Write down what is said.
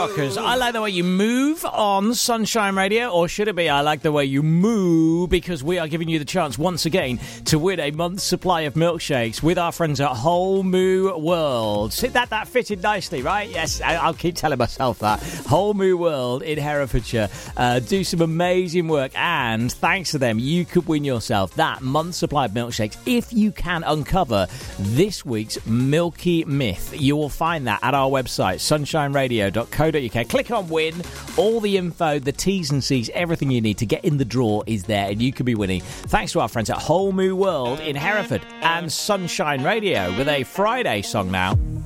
rockers. I like the way you move on Sunshine Radio, or should it be I like the way you moo, because we are giving you the chance once again to win a month's supply of milkshakes with our friends at Whole Moo World. See, that fitted nicely, right? Yes, I'll keep telling myself that. Whole Moo World in Herefordshire do some amazing work, and thanks to them, you could win yourself that month's supply of milkshakes if you can uncover this week's Milky Myth. You will find that at our website, sunshineradio.co.uk. Click on win. All the info, the T's and C's, everything you need to get in the draw is there, and you could be winning. Thanks to our friends at Whole Moo World in Hereford and Sunshine Radio with a Friday song now.